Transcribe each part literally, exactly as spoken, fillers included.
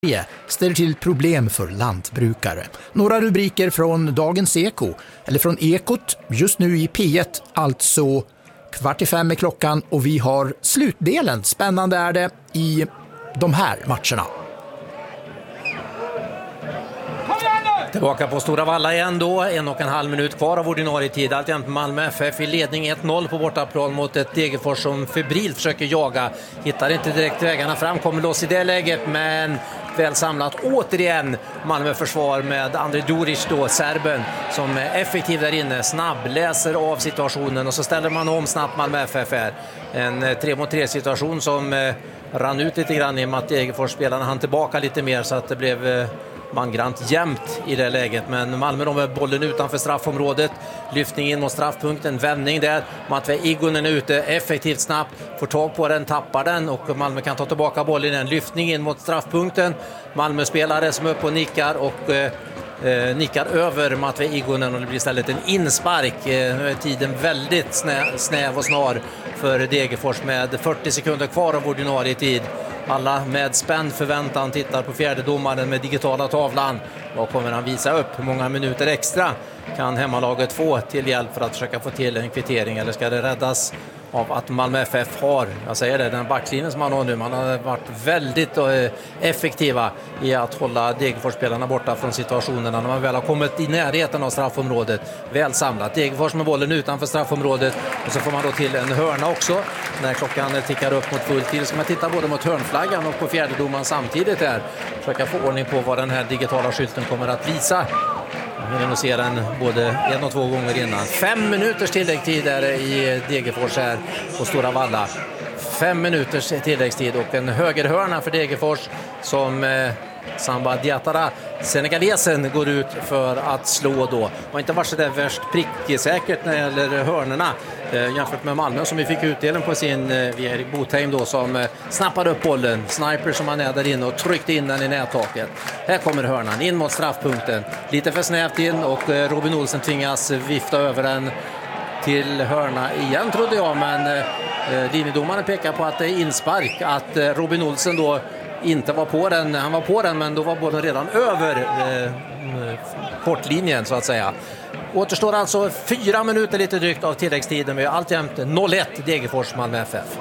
ställer till problem för lantbrukare. Några rubriker från dagens Eko, eller från Ekot, just nu i P ett, alltså kvart i fem är klockan och vi har slutdelen. Spännande är det i de här matcherna. Tillbaka på Stora Valla igen då, en och en halv minut kvar av ordinarie tid. Alltjämt Malmö F F i ledning ett noll på bortaplan mot ett Degerfors som febrilt försöker jaga. Hittar inte direkt vägarna fram, kommer loss i det läget, men väl samlat återigen Malmö försvar med Andrej Duric då, serben, som är effektiv där inne, snabb, läser av situationen och så ställer man om snabbt Malmö F F här. En tre mot tre situation som eh, rann ut lite grann i Matt Degerfors-spelarna, han tillbaka lite mer så att det blev eh, mangrant jämnt i det läget, men Malmö de med bollen utanför straffområdet, lyftning in mot straffpunkten, vändning där, Matvei Igonen är ute effektivt snabbt, får tag på den, tappar den och Malmö kan ta tillbaka bollen, en lyftning in mot straffpunkten, Malmö-spelare som är uppe och nickar och eh, eh, nickar över Matvei Igonen och det blir istället en inspark. Eh, nu är tiden väldigt snä, snäv och snar för Degerfors med fyrtio sekunder kvar av ordinarie tid. Alla med spänd förväntan tittar på fjärde domaren med digitala tavlan. Vad kommer han visa upp? Hur många minuter extra kan hemmalaget få till hjälp för att försöka få till en kvittering? Eller ska det räddas av att Malmö F F har, jag säger det, den backlinjen som man har nu, man har varit väldigt effektiva i att hålla Degerfors-spelarna borta från situationerna när man väl har kommit i närheten av straffområdet. Väl samlat, Degerfors med bollen utanför straffområdet och så får man då till en hörna också när klockan tickar upp mot full tid. Så man tittar både mot hörnflaggan och på fjärdedomaren samtidigt där, försöka få ordning på vad den här digitala skylten kommer att visa. Jag vill nog se den både en och två gånger innan. Fem minuters tilläggstid är det i Degerfors här på Stora Valla. Fem minuters tilläggstid och en högerhörna för Degerfors som eh, Samba Diatara, senegalesen, går ut för att slå då. Har inte varit så där värst pricksäkert när det gäller hörnorna eh, jämfört med Malmö som vi fick utdelen på sin eh, via Erik Botheim då, som eh, snappade upp bollen, sniper som han är där inne och tryckte in den i nättaket. Här kommer hörnan in mot straffpunkten, lite för snävt in och eh, Robin Olsen tvingas vifta över den till hörna igen trodde jag, men eh, linjedomaren pekar på att det är inspark, att eh, Robin Olsen då inte var på den, han var på den men då var bollen redan över eh, kortlinjen så att säga. Återstår alltså fyra minuter lite drygt av tilläggstiden med alltjämt noll ett Degerfors Malmö F F.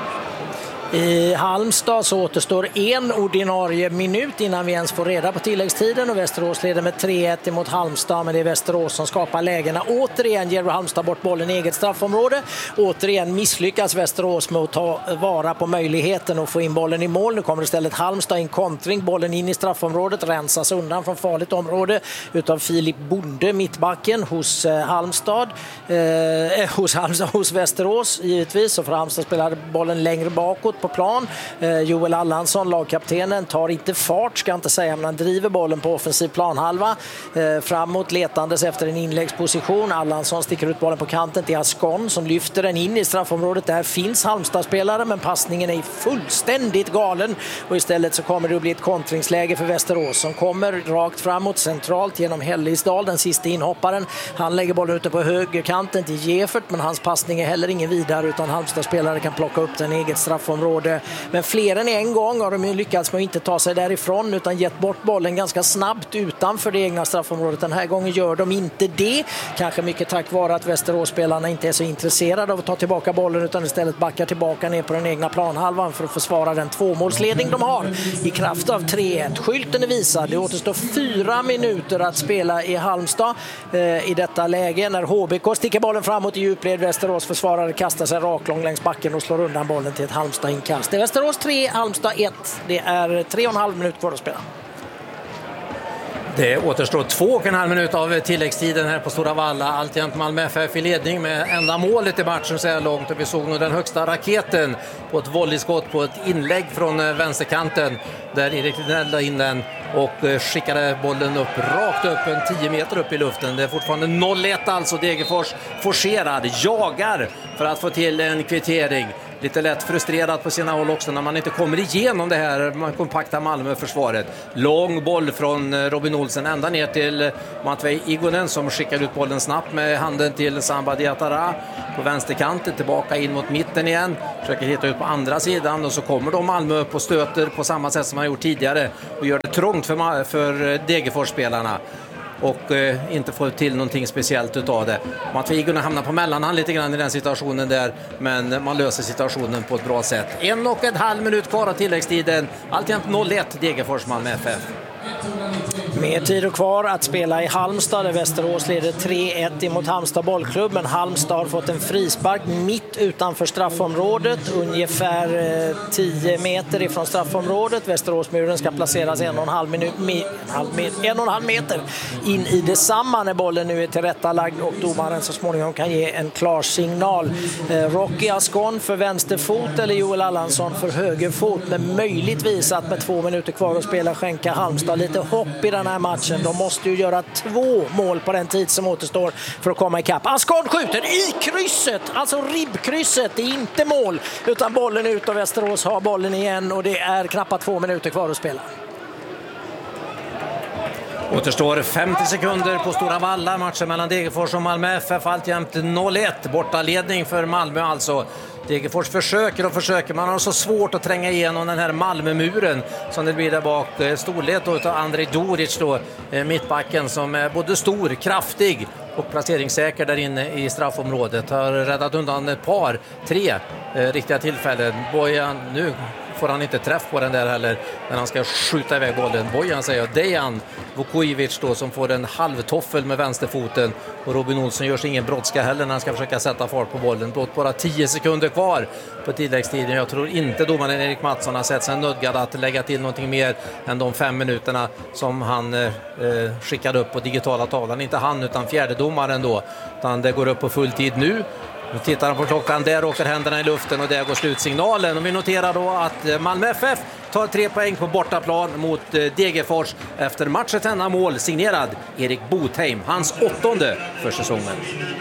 I Halmstad så återstår en ordinarie minut innan vi ens får reda på tilläggstiden och Västerås leder med tre ett emot Halmstad, men det är Västerås som skapar lägena. Återigen ger Halmstad bort bollen i eget straffområde. Återigen misslyckas Västerås med att ta vara på möjligheten och få in bollen i mål. Nu kommer istället Halmstad in kontring, bollen in i straffområdet, rensas undan från farligt område utav Filip Bonde, mittbacken hos eh, Halmstad. Eh, hos Halmstad, hos Västerås givetvis, så får Halmstad spela bollen längre bakåt på plan. Eh, Joel Allansson, lagkaptenen, tar inte fart, ska inte säga, men han driver bollen på offensiv planhalva. Eh, framåt letandes efter en inläggsposition. Allansson sticker ut bollen på kanten till Ascon som lyfter den in i straffområdet. Där finns Halmstad-spelare, men passningen är fullständigt galen och istället så kommer det att bli ett kontringsläge för Västerås som kommer rakt framåt centralt genom Hellisdal, den sista inhopparen. Han lägger bollen ute på högerkanten till Gefert, men hans passning är heller ingen vidare utan Halmstad-spelare kan plocka upp den i eget straffområde. Men fler än en gång har de ju lyckats med att inte ta sig därifrån utan gett bort bollen ganska snabbt utanför det egna straffområdet. Den här gången gör de inte det. Kanske mycket tack vare att Västerås-spelarna inte är så intresserade av att ta tillbaka bollen utan istället backar tillbaka ner på den egna planhalvan för att försvara den tvåmålsledning de har i kraft av tre ett. Skylten är visad. Det återstår fyra minuter att spela i Halmstad eh, i detta läge när H B K sticker bollen framåt i djupled. Västerås försvarare kastar sig raklång längs backen och slår undan bollen till ett Halmstad inkast. Det är Västerås tre, Halmstad ett. Det är tre och en halv minut kvar att spela. Det återstår två och en halv minut av tilläggstiden här på Stora Valla. Alltjämt Malmö F F i ledning med enda målet i matchen så här långt. Och vi såg nog den högsta raketen på ett volleyskott på ett inlägg från vänsterkanten där Erik Lidnell la in den och skickade bollen upp rakt upp en tio meter upp i luften. Det är fortfarande noll ett alltså. Degerfors forcerad, jagar för att få till en kvittering. lite lätt frustrerad på sina håll också när man inte kommer igenom det här man kompakta Malmö-försvaret. Lång boll från Robin Olsen ända ner till Matvej Igonen som skickar ut bollen snabbt med handen till Samba Diatara på vänsterkanten, tillbaka in mot mitten igen, försöker hitta ut på andra sidan och så kommer då Malmö upp och stöter på samma sätt som man gjort tidigare och gör det trångt för, för Degerfors-spelarna och eh, inte får till någonting speciellt utav det. Matvej Igonen hamnar på mellanhand lite grann i den situationen där, men man löser situationen på ett bra sätt. En och en halv minut kvar av tilläggstiden, alltjämt noll ett Degerfors Malmö F F. Mer tid kvar att spela i Halmstad där Västerås leder tre ett mot Halmstad bollklubb, men Halmstad har fått en frispark mitt utanför straffområdet, ungefär tio meter ifrån straffområdet. Västeråsmuren ska placeras en och en halv, minut, en, halv, en och en halv meter in i detsamma när bollen nu är tillrättalagd och domaren så småningom kan ge en klar signal. Rocky Ascon för vänsterfot eller Joel Allansson för högerfot, men möjligtvis att med två minuter kvar att spela skänka Halmstad lite hopp i den här matchen. De måste ju göra två mål på den tid som återstår för att komma ikapp. Ascon skjuter i krysset, alltså ribbkrysset. Det är inte mål, utan bollen ut och Västerås har bollen igen och det är knappt två minuter kvar att spela. Återstår femtio sekunder på Stora Valla. Matchen mellan Degerfors och Malmö F F alltjämt noll ett. Bortaledning för Malmö alltså. Degerfors försöker och försöker. Man har så svårt att tränga igenom den här Malmö-muren som det blir där bak. Storlek då av Andrej Doric då, mittbacken som är både stor, kraftig och placeringssäker där inne i straffområdet. Har räddat undan ett par, tre eh, riktiga tillfällen. Bojan, nu får han inte träff på den där heller när han ska skjuta iväg bollen. Bojan säger Dejan Vukovic då som får en halvtoffel med vänsterfoten och Robin Olsson gör sig ingen brådska heller när han ska försöka sätta fart på bollen. Blott bara tio sekunder kvar på tilläggstiden. Jag tror inte domaren Erik Mattsson har sett sig nödgad att lägga till någonting mer än de fem minuterna som han eh, skickade upp på digitala tavlan. Inte han utan fjärde domaren då. Utan det går upp på full tid nu. Nu tittar han på klockan, där åker händerna i luften och där går slutsignalen. Och vi noterar då att Malmö F F tar tre poäng på bortaplan mot Degerfors efter matchens enda mål signerad Erik Botheim, hans åttonde för säsongen.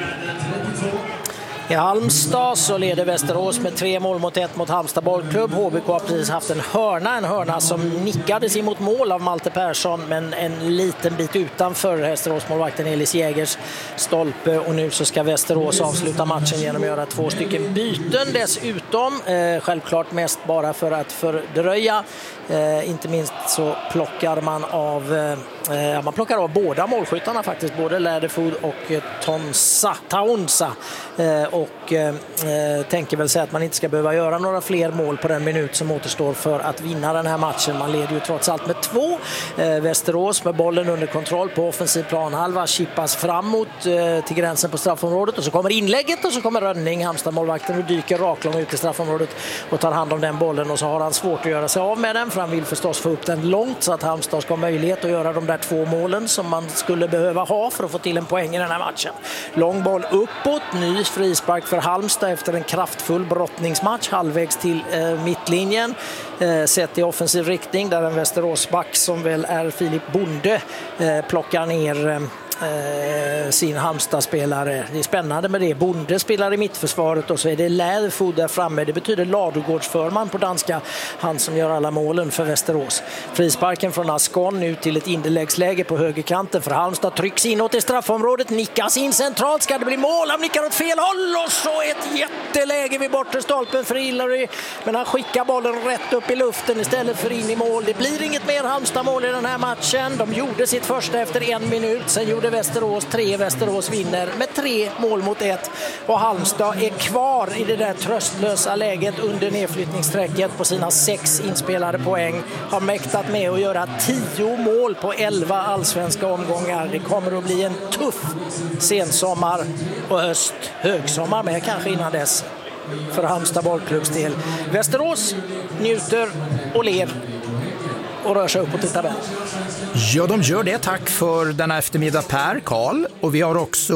I Halmstad så leder Västerås med tre mål mot ett mot Halmstad bollklubb. H B K har precis haft en hörna, en hörna som nickades in mot mål av Malte Persson, men en liten bit utanför Västeråsmålvakten Elis Jägers stolpe. Och nu så ska Västerås avsluta matchen genom att göra två stycken byten dessutom. Eh, självklart mest bara för att fördröja. Eh, inte minst så plockar man av eh, man plockar av båda målskyttarna faktiskt, både Läderford och eh, Tonsa, Taonsa. Eh, och eh, tänker väl säga att man inte ska behöva göra några fler mål på den minut som återstår för att vinna den här matchen. Man leder ju trots allt med två. Eh, Västerås med bollen under kontroll på offensiv planhalva chippas framåt eh, till gränsen på straffområdet och så kommer inlägget och så kommer Rönning, Halmstad-målvakten, och dyker raklång ut i straffområdet och tar hand om den bollen och så har han svårt att göra sig av med den för han vill förstås få upp den långt så att Halmstad ska ha möjlighet att göra de där två målen som man skulle behöva ha för att få till en poäng i den här matchen. Lång boll uppåt, ny frispark för Halmstad efter en kraftfull brottningsmatch halvvägs till eh, mittlinjen. Eh, sett i offensiv riktning där en Västeråsback som väl är Filip Bonde eh, plockar ner eh, sin Halmstad-spelare. Det är spännande med det. Bonde spelar i mittförsvaret och så är det Läderford där framme. Det betyder Ladugårdsförman på danska. Han som gör alla målen för Västerås. Frisparken från Ascon nu till ett inläggsläge på högerkanten för Halmstad. Trycks inåt i straffområdet. Nickas in centralt. Ska det bli mål? Han nickar åt fel håll och så ett jätteläge vid bortre stolpen för Hillary. Men han skickar bollen rätt upp i luften istället för in i mål. Det blir inget mer Halmstad-mål i den här matchen. De gjorde sitt första efter en minut. Sen gjorde Västerås tre. Västerås vinner med tre mål mot ett. Och Halmstad är kvar i det där tröstlösa läget under nedflyttningssträcket på sina sex inspelade poäng. Har mäktat med att göra tio mål på elva allsvenska omgångar. Det kommer att bli en tuff sensommar och höst. Högsommar med kanske innan dess för Halmstad bollklubbs del. Västerås njuter och ler och rör sig uppåt i tabellen. Ja, de gör det. Tack för denna eftermiddag Per, Karl. Och vi har också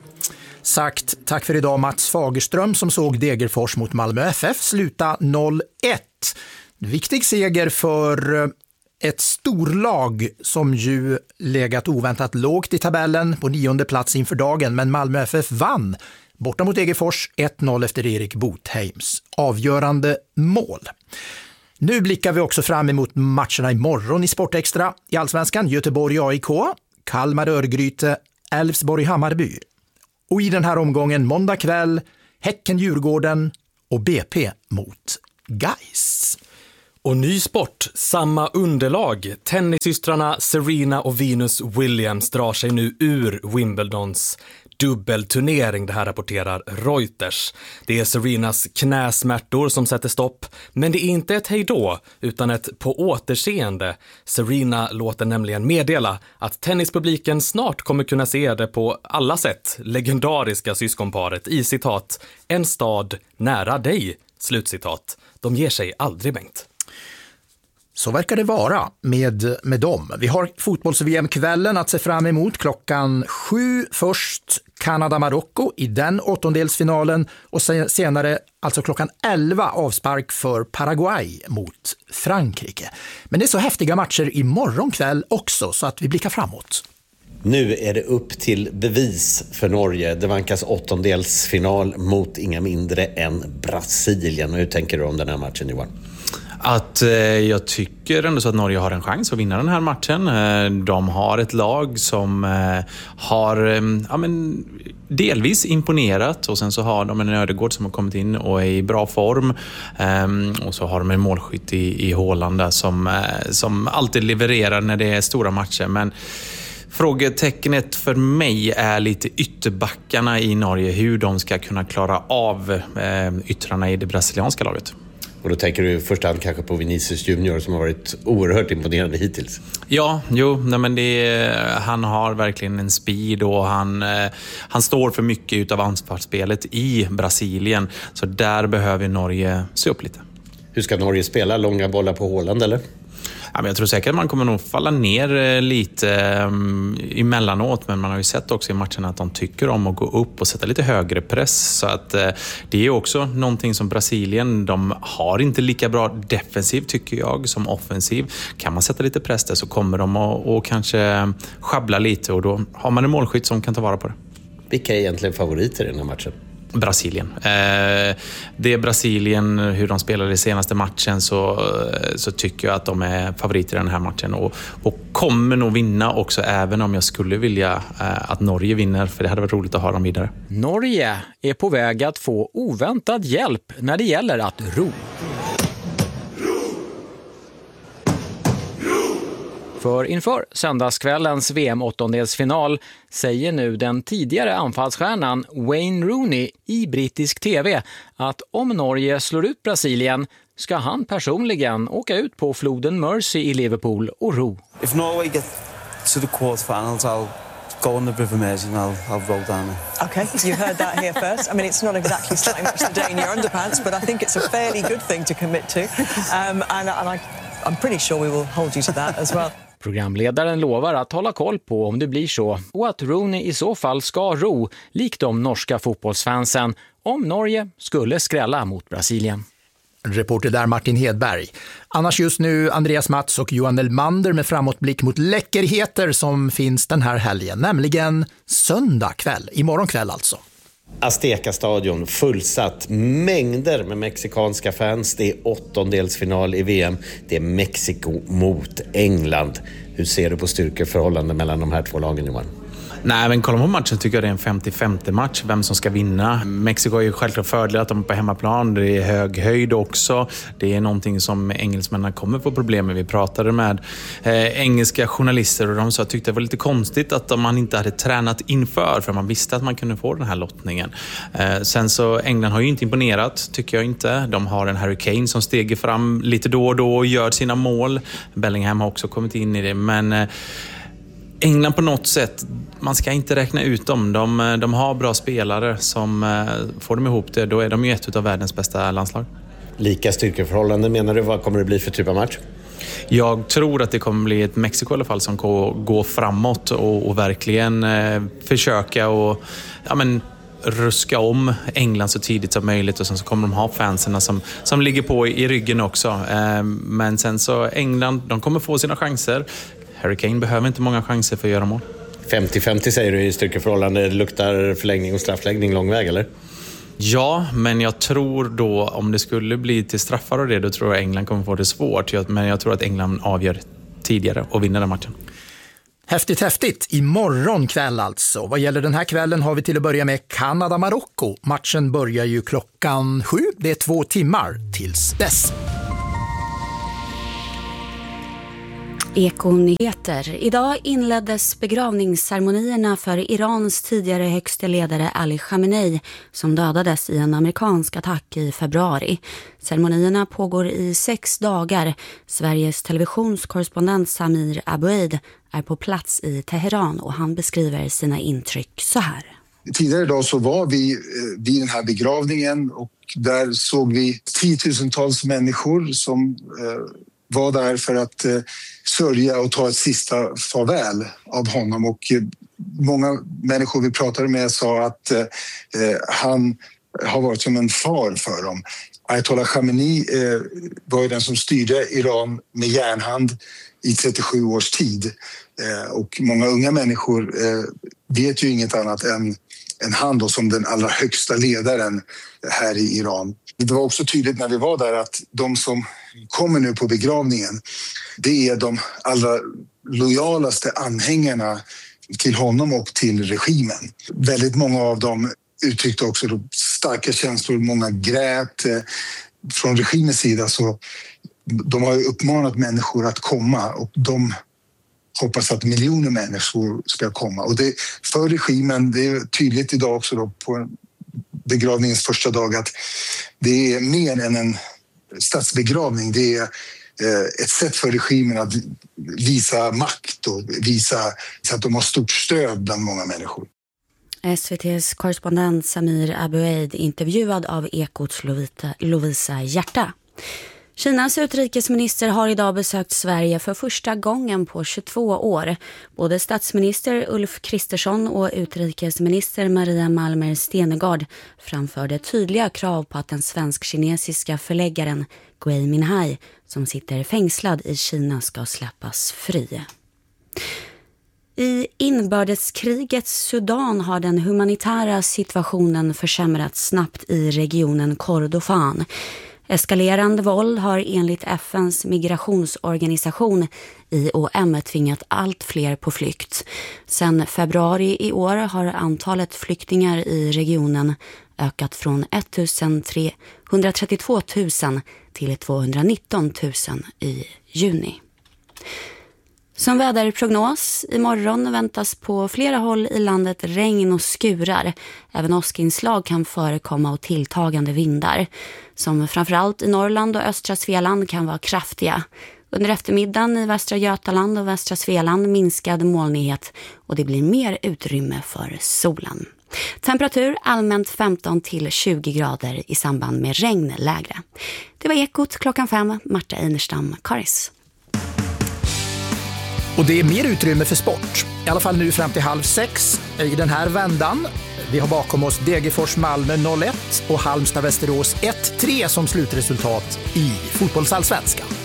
sagt tack för idag Mats Fagerström som såg Degerfors mot Malmö F F sluta noll ett. Viktig seger för ett storlag som ju legat oväntat lågt i tabellen på nionde plats inför dagen, men Malmö F F vann Borta mot Degerfors ett noll efter Erik Botheims avgörande mål. Nu blickar vi också fram emot matcherna imorgon i Sportextra. I Allsvenskan Göteborg A I K, Kalmar Örgryte, Elfsborg Hammarby. Och i den här omgången måndag kväll Häcken Djurgården och B P mot Gais. Och ny sport, samma underlag. Tennissystrarna Serena och Venus Williams drar sig nu ur Wimbledons dubbelturnering, det här rapporterar Reuters. Det är Serenas knäsmärtor som sätter stopp, men det är inte ett hejdå utan ett på återseende. Serena låter nämligen meddela att tennispubliken snart kommer kunna se det på alla sätt legendariska syskonparet i citat en stad nära dig, slutcitat. De ger sig aldrig, Bengt. Så verkar det vara med, med dem. Vi har fotbolls-V M-kvällen att se fram emot klockan sju först Kanada-Marocko i den åttondelsfinalen och senare alltså klockan elva avspark för Paraguay mot Frankrike. Men det är så häftiga matcher imorgon kväll också så att vi blickar framåt. Nu är det upp till bevis för Norge. Det vankas åttondelsfinal mot inga mindre än Brasilien. Hur tänker du om den här matchen, Johan? Att eh, jag tycker ändå så att Norge har en chans att vinna den här matchen. Eh, de har ett lag som eh, har eh, ja, men, delvis imponerat och sen så har de en Ödegård som har kommit in och är i bra form. Eh, och så har de en målskytt i, i Haaland där som, eh, som alltid levererar när det är stora matcher. Men frågetecknet för mig är lite ytterbackarna i Norge, hur de ska kunna klara av eh, yttrarna i det brasilianska laget. Och då tänker du i första hand kanske på Vinicius Junior som har varit oerhört imponerande hittills. Ja, jo, nej men det, han har verkligen en speed och han, han står för mycket utav anfallsspelet i Brasilien. Så där behöver Norge se upp lite. Hur ska Norge spela? Långa bollar på Haaland eller? Ja, men jag tror säkert att man kommer nog falla ner lite um, emellanåt, men man har ju sett också i matchen att de tycker om att gå upp och sätta lite högre press. Så att uh, det är också någonting som Brasilien, de har inte lika bra defensiv tycker jag som offensiv. Kan man sätta lite press där så kommer de att och kanske schabbla lite och då har man en målskytt som kan ta vara på det. Vilka är egentligen favoriter i den här matchen? Brasilien. Eh, det är Brasilien, hur de spelade i senaste matchen så, så tycker jag att de är favoriter i den här matchen och, och kommer nog vinna också, även om jag skulle vilja eh, att Norge vinner, för det hade varit roligt att ha dem vidare. Norge är på väg att få oväntad hjälp när det gäller att ro. För inför söndagskvällens V M-åttondelsfinal säger nu den tidigare anfallsstjärnan Wayne Rooney i brittisk tv att om Norge slår ut Brasilien ska han personligen åka ut på floden Mersey i Liverpool och ro. If Norway get to the quarterfinals, I'll go on the River Mersey and I'll, I'll roll down it. Okay, you heard that here first. I mean, it's not exactly starting much today in your underpants, but I think it's a fairly good thing to commit to. Um, and and I, I'm pretty sure we will hold you to that as well. Programledaren lovar att hålla koll på om det blir så och att Rooney i så fall ska ro, likt de norska fotbollsfansen, om Norge skulle skrälla mot Brasilien. Reporter där Martin Hedberg. Annars just nu Andreas Mats och Johan Elmander med framåtblick mot läckerheter som finns den här helgen, nämligen söndag kväll, imorgon kväll alltså. Azteca-stadion fullsatt, mängder med mexikanska fans. Det är åttondelsfinal i V M. Det är Mexiko mot England. Hur ser du på styrkeförhållanden mellan de här två lagen, Johan? Nej, men kollar man på matchen tycker jag det är en femtio femtio match, vem som ska vinna. Mexiko är ju självklart fördel att de är på hemmaplan, det är hög höjd också. Det är någonting som engelsmännen kommer få problem med. Vi pratade med eh, engelska journalister och de sa att tyckte det var lite konstigt att man inte hade tränat inför, för man visste att man kunde få den här lottningen. Eh, sen så England har ju inte imponerat, tycker jag inte. De har en Harry Kane som steger fram lite då och då och gör sina mål. Bellingham har också kommit in i det, men eh, England på något sätt, man ska inte räkna ut dem. De, de har bra spelare som får dem ihop det. Då är de ju ett av världens bästa landslag. Lika styrkeförhållanden menar du? Vad kommer det bli för typ av match? Jag tror att det kommer bli ett Mexiko i alla fall som går framåt och, och verkligen eh, försöka och ja, men, ruska om England så tidigt som möjligt, och sen så kommer de ha fanserna som, som ligger på i, i ryggen också. Eh, men sen så England, de kommer få sina chanser. Harry Kane behöver inte många chanser för att göra mål. femtio femtio säger du i styrkeförhållande. Det luktar förlängning och straffläggning lång väg, eller? Ja, men jag tror då om det skulle bli till straffar och det, då tror jag England kommer få det svårt. Men jag tror att England avgör tidigare och vinner den matchen. Häftigt, häftigt. Imorgon kväll alltså. Vad gäller den här kvällen har vi till att börja med Kanada-Marocko. Matchen börjar ju klockan sju. Det är två timmar tills dess. Ekonyheter. Idag inleddes begravningsceremonierna för Irans tidigare högste ledare Ali Khamenei som dödades i en amerikansk attack i februari. Ceremonierna pågår i sex dagar. Sveriges televisionskorrespondent Samir Aboueid är på plats i Teheran och han beskriver sina intryck så här. Tidigare idag så var vi vid den här begravningen och där såg vi tiotusentals människor som eh, var där för att eh, sörja och ta ett sista farväl av honom. Och eh, många människor vi pratade med sa att eh, han har varit som en far för dem. Ayatollah Khamenei eh, var ju den som styrde Iran med järnhand i trettiosju års tid. Eh, och många unga människor eh, vet ju inget annat än, än han då, som den allra högsta ledaren här i Iran. Det var också tydligt när vi var där att de som kommer nu på begravningen, det är de allra lojalaste anhängarna till honom och till regimen. Väldigt många av dem uttryckte också starka känslor, många grät. Från regimens sida så de har uppmanat människor att komma och de hoppas att miljoner människor ska komma. Och det, för regimen, det är tydligt idag också då på begravningens första dag att det är mer än en statsbegravning. Det är ett sätt för regimen att visa makt och visa så att de har stort stöd bland många människor. S V T:s korrespondent Samir Aboueid intervjuad av Ekots Lovita, Lovisa Hjärta. Kinas utrikesminister har idag besökt Sverige för första gången på tjugotvå år. Både statsminister Ulf Kristersson och utrikesminister Maria Malmer Stenegard framförde tydliga krav på att den svensk-kinesiska förläggaren Gui Minhai, som sitter fängslad i Kina, ska släppas fri. I inbördeskrigets Sudan har den humanitära situationen försämrats snabbt i regionen Kordofan. Eskalerande våld har enligt F N:s migrationsorganisation I O M tvingat allt fler på flykt. Sedan februari i år har antalet flyktingar i regionen ökat från etthundratrettiotvå tusen till tvåhundranitton tusen i juni. Som väderprognos, imorgon väntas på flera håll i landet regn och skurar. Även åskinslag kan förekomma och tilltagande vindar, som framförallt i Norrland och östra Svealand kan vara kraftiga. Under eftermiddagen i västra Götaland och västra Svealand minskad molnighet och det blir mer utrymme för solen. Temperatur allmänt femton till tjugo grader i samband med regn lägre. Det var Ekot klockan fem, Marta Einerstam, Karis. Och det är mer utrymme för sport, i alla fall nu fram till halv sex i den här vändan. Vi har bakom oss Degerfors Malmö noll ett och Halmstad Västerås ett tre som slutresultat i fotbollsallsvenskan.